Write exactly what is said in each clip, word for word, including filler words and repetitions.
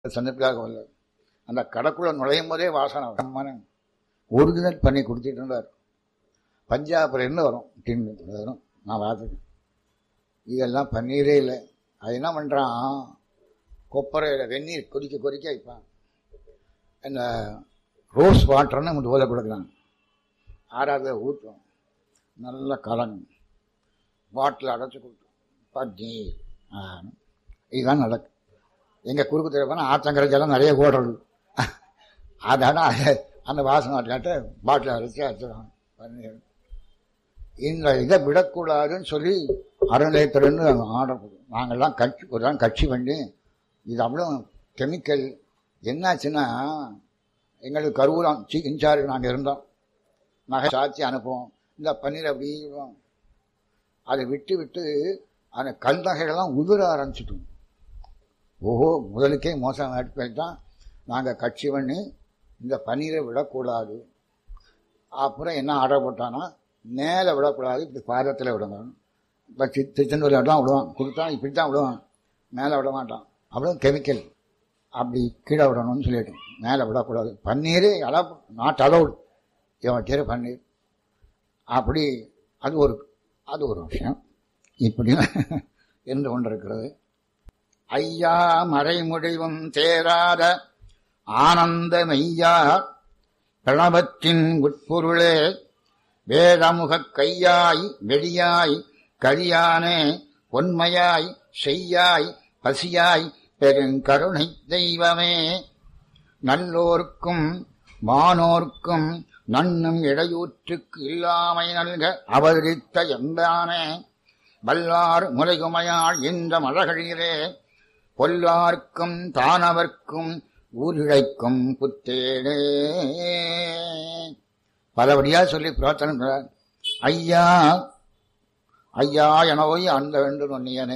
சந்தர்ப்பதாக வரல. அந்த கடைக்குள்ள நுழையும் போதே வாசனை ஒரிஜினல் பண்ணி கொடுத்துட்டு இருந்தார். பஞ்சாபில் இருந்து வரும் டின்னு வரும். நான் பார்த்துக்கேன். இதெல்லாம் பன்னீரே இல்லை. அது என்ன பண்ணுறான், கொப்பரையில் வெந்நீர் கொதிக்க கொதிக்க வைப்பான். இந்த ரோஸ் வாட்டர்னு நம்ம தோலை கொடுக்குறாங்க. ஆறாவது ஊற்றும், நல்லா கலங்கும், பாட்டில் அடைச்சி கொடுத்தோம் பன்னீர். இதுதான் நடக்கும். எங்கள் குறுக்கு தெரியப்பான ஆற்றங்கரைச்செல்லாம் நிறைய ஓடுறது. அதான அந்த வாசனை காட்ட பாட்டில் அரைச்சி அரைச்சிடுவாங்க பன்னீர். இந்த இதை விடக்கூடாதுன்னு சொல்லி அறநிலையத்துறைன்னு ஆர்டர் கொடுக்கும். நாங்கள்லாம் கட்சி ஒரு தான் கட்சி பண்ணி இது அவ்வளோ கெமிக்கல். என்னாச்சுன்னா எங்களுக்கு கருவூரம் சி இன்சார்ஜ் நாங்கள் இருந்தோம். நகை சாட்சி அனுப்புவோம். இந்த பன்னீர் அப்படி அதை விட்டு விட்டு அந்த கல் நகைகள்லாம் உதிர ஆரம்பிச்சிட்டோம். ஓஹோ, முதலுக்கே மோசம் போய் தான் நாங்கள் கட்சி பண்ணி இந்த பன்னீரை விடக்கூடாது. அப்புறம் என்ன ஆர்டர் போட்டான்னா, மேலே விடக்கூடாது, இப்படி பாரத்தில் விடுங்க. இப்போ சி திருச்செந்தூர் தான் விடுவான், கொடுத்தா இப்படி தான் விடுவான், மேலே விட மாட்டான். அவ்வளோ கெமிக்கல். அப்படி கீழே விடணும்னு சொல்லிட்டு மேலே விடக்கூடாது. பன்னீரே அளவு நாட் அலவுடு, இவன் வைக்கிற பன்னீர். அப்படி அது ஒரு அது ஒரு விஷயம் இப்படி இருந்து கொண்டிருக்கிறது. ஐயா மறைமுடிவும் தேராத ஆனந்த மெய்யா பிரணவத்தின் உட்பொருளே வேதமுக கையாய் வெளியாய் கரியானே பொன்மையாய் செய்யாய் பசியாய் பெருங்கருணை தெய்வமே நல்லோர்க்கும் வானோர்க்கும் நன்னும் இடையூற்றுக்கு இல்லாமை நல்க அவதரித்த எம்பானே வல்லார் முலைகுமையாள் இந்த மழகழியிலே பொல்லார்க்கும் தானவர்க்கும் ஊரிழைக்கும் புத்தேடே. பலபடியா சொல்லி பிரார்த்தனை. ஐயா ஐயா எனவோய் அந்த வேண்டும் ஒன்னியனே.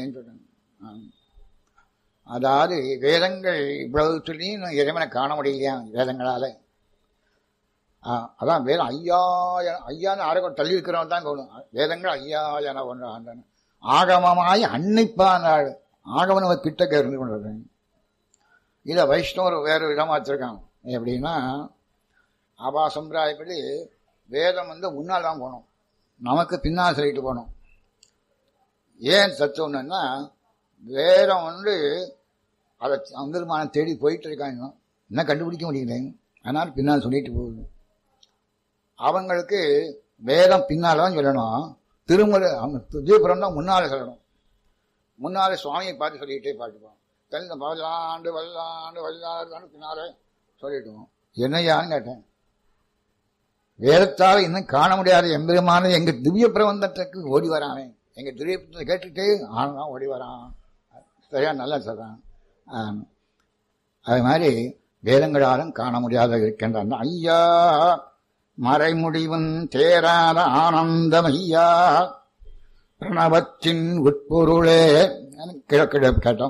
அதாவது வேதங்கள் இவ்வளவு சொல்லி இறைவனை காண முடியலையா வேதங்களால. அதான் வேதம் ஐயா ஐயான்னு ஆரோக்கியம் தள்ளி இருக்கிறவன் தான் கவனம். வேதங்கள் ஐயா என ஒன்று ஆண்டான ஆகமமாய் அன்னிப்பான் ஆகமன் கிட்டக்க இருந்து கொண்டிருக்கேன். இதை வைஷ்ணவர் வேறு விதமாக வச்சிருக்காங்க. எப்படின்னா, ஆபா சம்பிரதாயப்படி வேதம் வந்து முன்னால் தான் போகணும், நமக்கு பின்னால் சொல்லிட்டு போகணும். ஏன் தத்துவம்னா, வேதம் வந்து அதை அங்கிருமான தேடி போயிட்டு இருக்காங்க, இன்னும் கண்டுபிடிக்க முடியல. அதனால் பின்னால் சொல்லிட்டு போகுது. அவங்களுக்கு வேதம் பின்னால் தான் சொல்லணும், திருமுறை விஜயபுரம் தான் முன்னால் சொல்லணும். முன்னாலே சுவாமியை பார்த்து சொல்லிக்கிட்டே பாட்டுப்போம். தெரிந்த வல்லாண்டு வல்லாண்டு வல்லாண்டு பின்னாலே சொல்லிட்டுவோம். என்னையான்னு கேட்டேன். வேதத்தால் இன்னும் காண முடியாத எம்பெருமான எங்க திவ்ய பிரபந்தத்துக்கு ஓடி வரானே, எங்க திவ்ய பிரபந்தத்தை கேட்டுட்டே ஆனதான் ஓடி வரான். சரியா நல்லா சொல்றான். அது மாதிரி வேதங்களாலும் காண முடியாத இருக்கின்றான். ஐயா மறைமுடிவும் தேராத ஆனந்தம் ஐயா பிரணவத்தின் உட்பொருளே கிழக்கிட கேட்டோம்.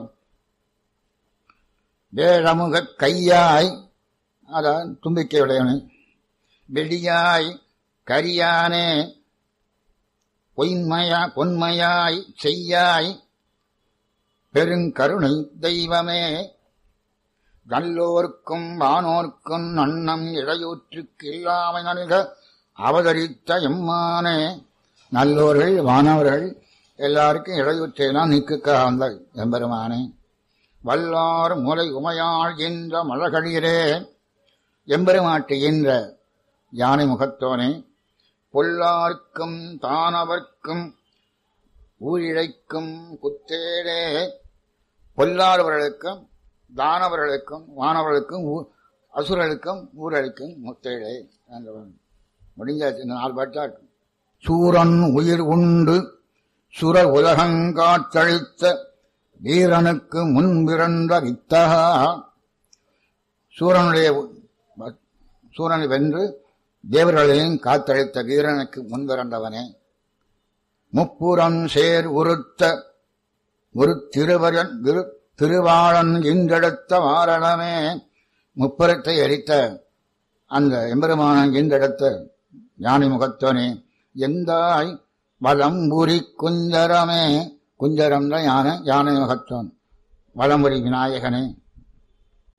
வேழமுக கையாய் அதான் தும்பிக்கையுடையவனே, வெளியாய் கரியானே பொன்மையா பொன்மையாய் செய்யாய் பெருங்கருணை தெய்வமே நல்லோர்க்கும் வானோர்க்கும் நன்னம் இடையூற்றுக்கு இல்லாமை நல்க அவதரித்த எம்மானே. நல்லோர்கள் வானவர்கள் எல்லாருக்கும் இடையூற்றையெல்லாம் நீக்குக்காக வந்த எம்பெருமானே. வல்லார் முலை உமையாள் என்ற மழகழியிலே எம்பெருமாட்டு என்ற யானை முகத்தோனே. பொல்லார்க்கும் தானவர்க்கும் ஊரிழைக்கும் புத்தேடே. பொல்லாதவர்களுக்கும் தானவர்களுக்கும் வானவர்களுக்கும் அசுரர்களுக்கும் ஊரழிக்கும் முத்தேடே என்றவன். முடிஞ்சாச்சு, இந்த நாலு பாட்டா இருக்கும். சூரன் உயிர் உண்டு சுர உலகங்காற்றழித்த வீரனுக்கு முன்பிறந்த வித்தகா. சூரனுடைய சூரனை வென்று தேவர்களையும் காத்தழித்த வீரனுக்கு முன்பிறந்தவனே. முப்புறம் சேர் உறுத்த ஒரு திருவரன் திருவாளன் இன்றெடுத்த வாரணமே. முப்புறத்தை எரித்த அந்த எம்பெருமானன் இன்றெடுத்த யானை முகத்தோனே. எந்தாய் வலம்புரி குஞ்சரமே. குஞ்சரம் தான் யானை, யானை முகத்தோன் வலம்புரி விநாயகனே.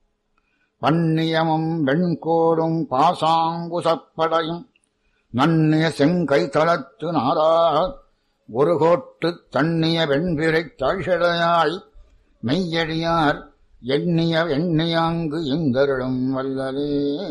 பன்னியமும் வெண்கோடும் பாசாங்குசப்படையும் நன்னிய செங்கை தளத்து நாடாக ஒரு கோட்டு தண்ணிய வெண்பிரைத் தாழ்சடையாய் மெய்யடியார் எண்ணிய எண்ணியாங்கு எந்தருளும் வல்லலே.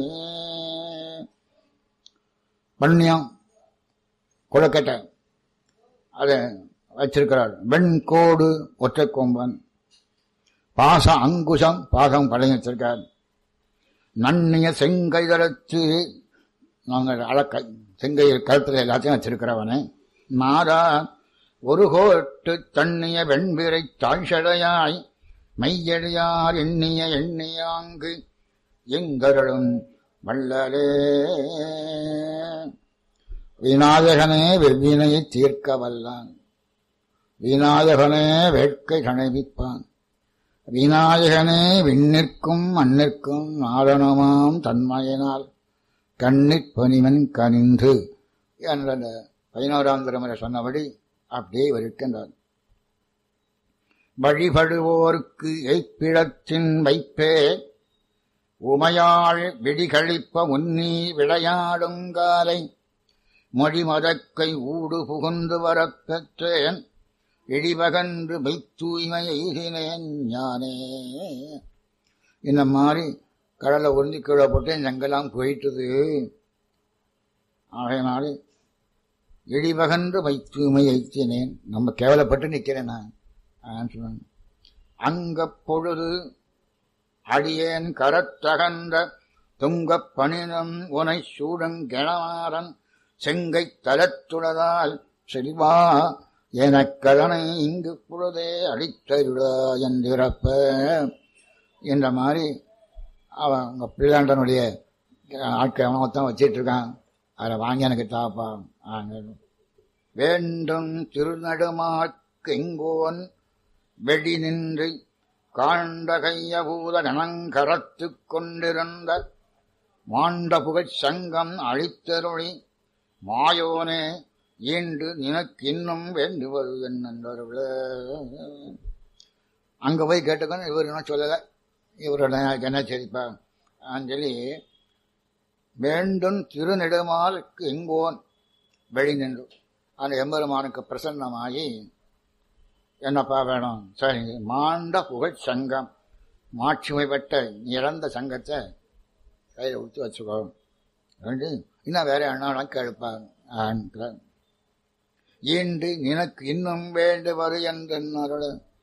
பன்னியம் குளக்கட்டை அதை வச்சிருக்கிறார். வெண்கோடு ஒற்றை கொம்பன், பாச அங்குசம் பாசம் படையும் வச்சிருக்கார். நன்னிய செங்கை தளத்து நாங்கள் அழக்க செங்கை கழுத்துல எல்லாத்தையும் வச்சிருக்கிறவனே. மாறா ஒரு கோட்டு தண்ணிய வெண்பிரை தாழ்சடையாய் மையடியார் எண்ணிய எண்ணியாங்கு எங்கருளும் வல்லலே. விநாயகனே வெவ்வினையை தீர்க்க வல்லான், விநாயகனே வேட்கை கணைவிப்பான், விநாயகனே விண்ணிற்கும் மண்ணிற்கும் நாரணமாம் தன்மையினால் கண்ணிற் பணிவன் கனிந்து என்ற பதினோராம் திருமுறை சொன்னபடி அப்படியே இருக்கின்றார். வழிபடுவோர்க்கு எய்ப்பிடத்தின் வைப்பே உமையாள் விடிகளிப்ப உன்னி விளையாடுங்காலை மொழிமதக்கை ஊடு புகுந்து வரப் பெற்றேன் இடிவகன்று மெய்த்தூய்மை எய்தினேன் ஞானே. இந்த மாதிரி கடலை உறிஞ்சி கீழே போட்டு எங்கெல்லாம் போயிட்டுது. ஆகையினாலே இடிவகன்று மெய்த்தூய்மை எய்தினேன். நம்ம கேவலப்பட்டு நிற்கிறேன் நான் சொன்னேன். அங்க பொழுது அடியேன் கரத்தகன்ற துங்கப் பணினம் உனை சூடங்கெணாரன் செங்கை தலத்துளதால் செல்வா எனக்கதனை இங்கு பொழுதே அடித்தருளா என்றிறப்ப. இந்த மாதிரி அவன் உங்க பிள்ளாண்டனுடைய ஆட்கள் அவனத்தான் வச்சிட்டு இருக்கான். அதை வாங்கி எனக்கு தாப்பா. வேண்டும் திருநடுமாக்கு எங்கோன் வெடி நின்று காண்ட கையபூத கணங்கரத்து கொண்டிருந்த மாண்ட புகழ் சங்கம் அழித்தருளி மாயோனே ஈண்டு நினக்கு இன்னும் வேண்டுவது என்னவர்கள. அங்க போய் கேட்டுக்கணும். இவர் என்ன சொல்லலை, இவரோட என்ன சரிப்பா சொல்லி வேண்டும் திருநெடுமாலுக்கு எங்கோன் வெளி நின்று அந்த எம்பெருமானுக்கு பிரசன்னமாகி என்னப்பா வேணும்? சரி, மாண்ட புகழ் சங்கம், மாட்சிமை பெற்ற இறந்த சங்கத்தை கையில் ஊற்றி வச்சுக்கோ. இன்னும் வேற எண்ணம் கேளுப்பாங்க. ஈண்டு நினக்கு இன்னும் வேண்டுவது என்றோட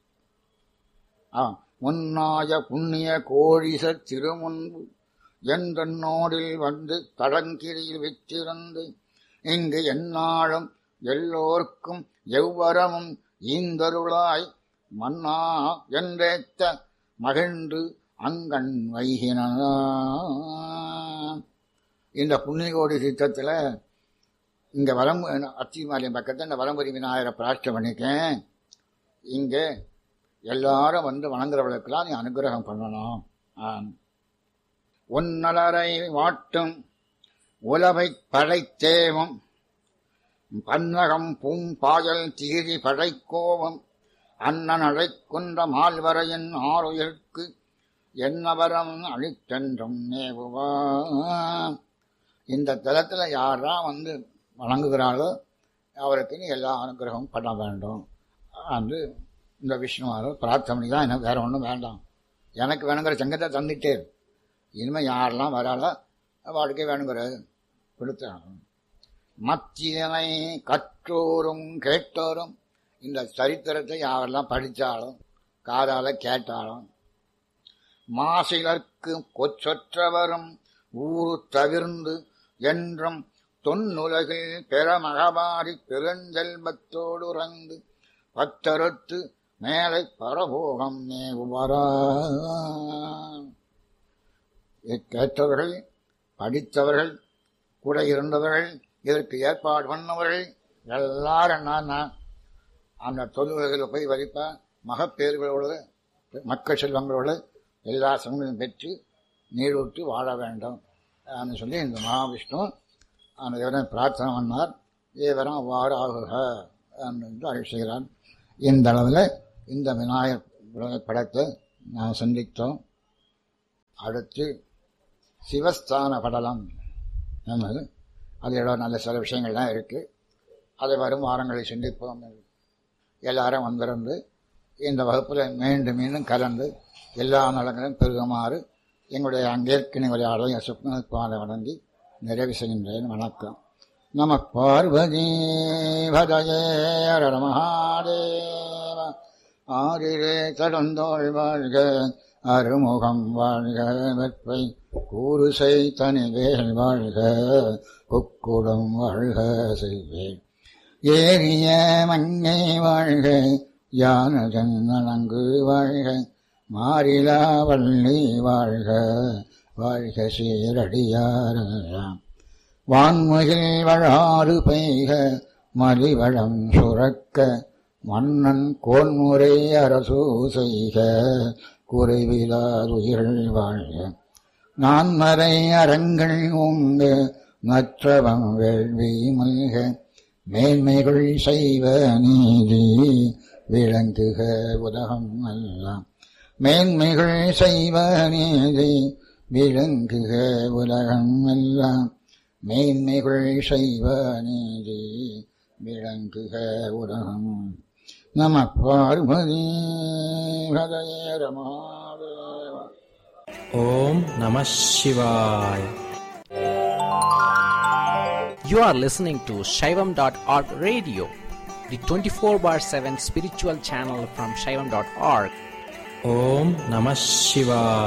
முன்னாய புண்ணிய கோழிச திருமுன்பு என்றோடில் வந்து தடங்கிரியில் விற்றிருந்து இங்கு எந்நாளும் எல்லோர்க்கும் எவ்வரமும் ஈந்தருளாய் மன்னா என்றேத்த மகிழ்ந்து அங்கண் வைகின. இந்த புண்ணியகோடி சித்தத்தில் இங்க வரம் அத்திமாலயம் பக்கத்தில் இந்த வரம்புரி விநாயகரை பிரார்த்தனை பண்ணிக்கேன். இங்கே எல்லாரும் வந்து வணங்குறவர்களுக்கெல்லாம் நீ அனுகிரகம் பண்ணணும். உன்னலரை வாட்டும் உலவை படைத்தேவம் பன்னகம் பூம்பாயல் தீரி படைக்கோவம் அண்ணன் அழைக்குன்ற மால்வரையின் ஆறுயிர்க்கு என்னவரம் அழித்தென்றும் நேவுவா. இந்த தலத்தில் யாரா வந்து வணங்குகிறாளோ அவருக்கு நீ எல்லா அனுகிரகமும் பண்ண வேண்டும் என்று இந்த விஷ்ணுவாரோ பிரார்த்தனை தான். எனக்கு வேற ஒன்றும் வேண்டாம், எனக்கு வேணுங்கிற சங்கத்தை தந்துட்டே இனிமேல் யாரெல்லாம் வராளோ வாழ்க்கை வேணுங்கிற கொடுத்தாங்க. மத்தியனை கற்றோரும் கேட்டோரும் இந்த சரித்திரத்தை யாரெல்லாம் படித்தாலும் காதால கேட்டாலும் மாசிலர்க்கு கொச்சொற்றவரும் ஊரு தவிர்ந்து என்றும் தொன்னுலகில் பெறமகபாரி பெருஞ்செல்வத்தோடு உறந்து பத்தறுத்து மேலை பரபோகம் மேவுவரா. கேட்டவர்கள், படித்தவர்கள், கூட இருந்தவர்கள், இதற்கு ஏற்பாடு பண்ணவர்கள் எல்லாரும் நான் அந்த தொழில்களில் போய் வரிப்பா மகப்பேறுகளோடு மக்கள் செல்வங்களோடு எல்லா சங்கங்களும் பெற்று நீரூற்றி வாழ வேண்டும் அப்படின்னு சொல்லி இந்த மகாவிஷ்ணு அந்த இவரை பிரார்த்தனை பண்ணார். இவரும் அவ்வாறு ஆகுக என்று அழைச்சுகிறார். இந்த அளவில் இந்த விநாயகர் படத்தை நான் சந்தித்தோம். அடுத்து சிவஸ்தான படலம் என்பது அதில் நல்ல சில விஷயங்கள்லாம் இருக்குது. அதை வரும் வாரங்களை சிந்திப்போம். எல்லாரும் வந்திருந்து இந்த வகுப்பில் மீண்டும் மீண்டும் கலந்து எல்லா நலங்களும் பெருகுமாறு எங்களுடைய அங்கேற்கினுடைய அடைய சுப்னப்பாலை வணங்கி நிறைவு செய்கின்றேன். வணக்கம். நம பார்வதி பதயே ஹர மகாதேவ. ஆரிரே தடந்தோள் வாழ்க, அருமுகம் வாழ்க, வெற்பை கூறுசை தனிவேல் வாழ்க, குக்குடம் வாழ்க செய்வேன். ஏறிய மங்கை வாழ்க, யானஜன் நலங்கு வாழ்க, மாறிலா வள்ளி வாழ்க, வாழ்க சீரடியாரெல்லாம். வான்முகில் வழாறு பெய்க, மலிவளம் சுரக்க, மன்னன் கோன்முறை அரசு செய்க, குறைவிலாதுயிர்கள் வாழ்க. நான்மறை அரங்கள் ஓங்க, நற்றவம் வேள்வி மல்க, மேன்மைகள் செய்வ நீதி விளங்குக உலகம் எல்லாம். மேன்மைகள் செய்வ நீதி விளங்குக உலகம் எல்லாம். மேன்மைகள் செய்வ நீதி விளங்குக உலகம். நம பார்வதி பதயே ரமாதேவ. ஓம் நம சிவாய். You are listening to Shaivam dot org radio, the twenty-four bar seven spiritual channel from Shaivam dot org. Om Namah Shivaya.